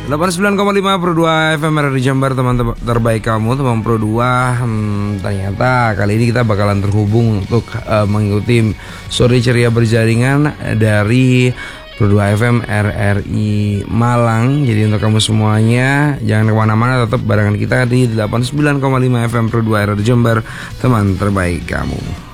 89,5 Pro 2 FM RRI Jember, teman terbaik kamu, teman Pro 2. Ternyata kali ini kita bakalan terhubung untuk mengikuti sore ceria berjaringan dari Pro 2 FM RRI Malang. Jadi untuk kamu semuanya jangan kemana-mana, tetap barengan kita di 89,5 FM Pro 2 RRI Jember, teman terbaik kamu.